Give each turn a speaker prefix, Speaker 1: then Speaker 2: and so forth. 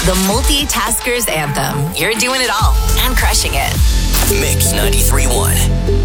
Speaker 1: The multitasker's anthem. You're doing it all and crushing it.
Speaker 2: Mix 93.1.